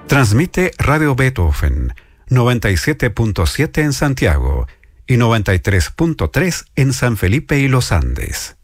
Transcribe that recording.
Transmite Radio Beethoven, 97.7 en Santiago y 93.3 en San Felipe y Los Andes.